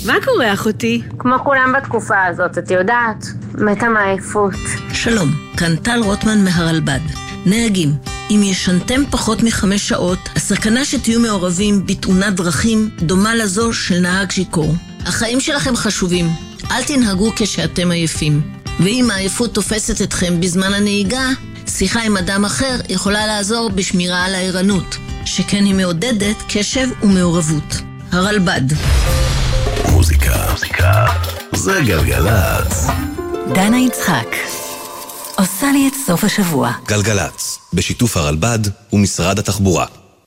מה קורה אחותי? כמו כולם בתקופה הזאת, את יודעת, מתה מעייפות. שלום, כאן טל רוטמן מהרלב"ד. נהגים, אם ישנתם פחות מ5 שעות, הסכנה שתהיו מעורבים בתאונת דרכים דומה לזו של נהג שיכור. החיים שלכם חשובים, אל תנהגו כשאתם עייפים. ואם העייפות תופסת אתכם בזמן הנהיגה, שיחה עם אדם אחר יכולה לעזור בשמירה על הערנות, שכן היא מעודדת קשב ומעורבות. הרלב"ד. מוזיקה זה גלגלצ. דנה יצחק עושה לי את סוף השבוע. גלגלצ, בשיתוף הרלב"ד ומשרד התחבורה.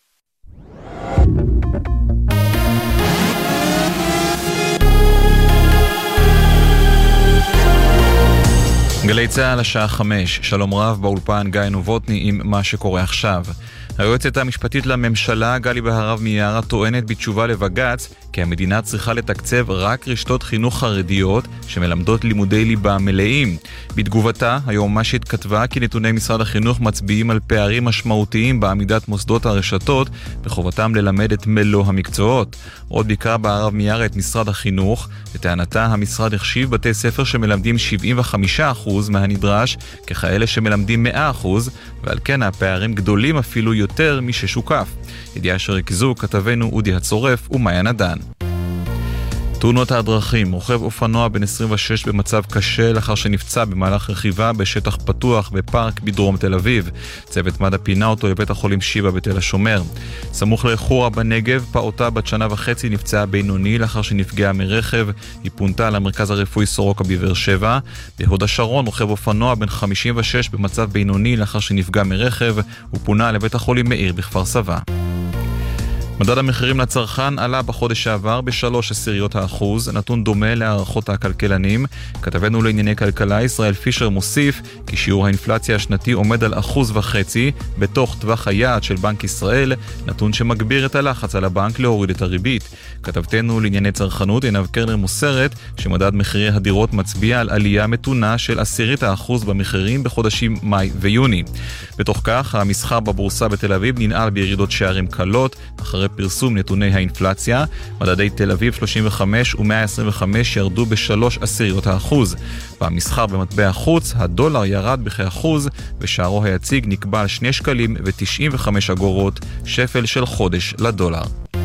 גלי צהל השעה 5, שלום רב באולפן גיא נובוטני עם מה שקורה עכשיו. היועצת המשפטית לממשלה גלי בהרב מיארה טוענת בתשובה לבג"ץ כי המדינה צריכה לתקצב רק רשתות חינוך חרדיות שמלמדות לימודי ליבה מלאים. בתגובתה, היועמ"שית כתבה כי נתוני משרד החינוך מצביעים על פערים משמעותיים בעמידת מוסדות הרשתות בחובתם ללמד את מלוא המקצועות. עוד ביקרה בהרב מיארה את משרד החינוך, לטענתה המשרד החשיב בתי ספר שמלמדים 75% מהנדרש ככאלה שמלמדים 100%, ועל כן הפערים גדולים אפילו יותר מששוקף. ידיעה שריכזו כתבנו אודי הצורף ומאיה נדן. תאונות הדרכים, רוכב אופנוע בן 26 במצב קשה לאחר שנפצע במהלך רכיבה בשטח פתוח בפארק בדרום תל אביב. צוות מד"א פינה אותו לבית החולים שיבא בתל השומר. סמוך לחורה בנגב, פעוטה בת 1.5 נפצעה בינוני לאחר שנפגעה מרכב. היא פונתה למרכז הרפואי סורוקה בבאר שבע. בהוד השרון, רוכב אופנוע בן 56 במצב בינוני לאחר שנפגע מרכב. הוא פונה לבית החולים מאיר בכפר סבא. מדד המחירים לצרכן עלה בחודש שעבר ב3%, נתון דומה להערכות הכלכלנים. כתבנו לענייני כלכלה ישראל פישר מוסיף כי שיעור האינפלציה השנתי עומד על 1.5% בתוך טווח היעד של בנק ישראל, נתון שמגביר את הלחץ על הבנק להוריד את הריבית. כתבתנו לענייני צרכנות עינב קרנר מוסרת שמדד מחירי הדירות מצביע על עלייה מתונה של 0.1% במחירים בחודשים מאי ויוני. בתוך כך, המסחר בבורסה בתל אביב ננעל בירידות שערים קלות אחרי פרסום נתוני האינפלציה. מדדי תל אביב 35 ו125 ירדו ב0.3%. במסחר במטבע חוץ, הדולר ירד בכ1%, ושערו היציג נקבע על 2.95 שקלים, שפל של חודש לדולר.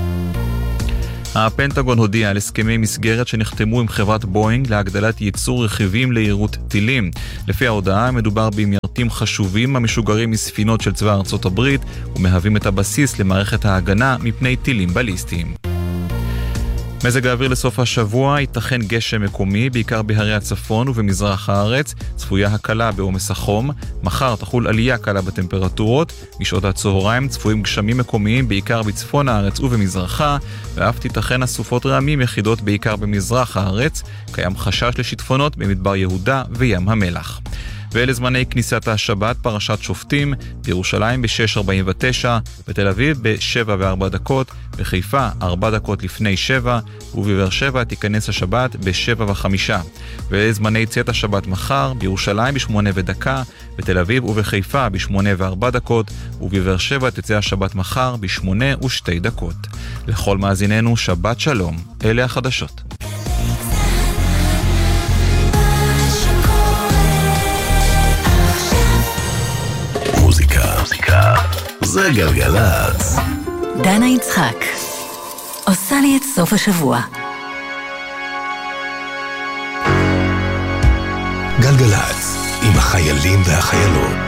הפנטגון הודיע על הסכמי מסגרת שנחתמו עם חברת בואינג להגדלת ייצור רכיבים ליירוט טילים. לפי ההודעה מדובר במיירטים חשובים המשוגרים מספינות של צבא ארצות הברית ומהווים את הבסיס למערכת ההגנה מפני טילים בליסטיים. מזג האוויר לסוף השבוע, ייתכן גשם מקומי, בעיקר בהרי הצפון ובמזרח הארץ, צפויה הקלה בעומס החום, מחר תחול עלייה קלה בטמפרטורות, בשעות הצהריים צפויים גשמים מקומיים בעיקר בצפון הארץ ובמזרחה, ואף תיתכן אסופות רעמים יחידות בעיקר במזרח הארץ, קיים חשש לשיטפונות במדבר יהודה וים המלח. ואלה זמני כניסת השבת, פרשת שופטים, בירושלים ב6:49, בתל אביב ב7:04, בחיפה 4 דקות לפני 7, ובבאר שבע תיכנס השבת ב7:05. ואלה זמני צאת השבת מחר, בירושלים ב8:01, בתל אביב ובחיפה ב8:04, ובבאר שבע תצא השבת מחר ב8:02. לכל מאזיננו שבת שלום, אלה החדשות. מוזיקה זה גלגלצ. דנה יצחק עושה לי את סוף השבוע. גלגלצ עם החיילים והחיילות.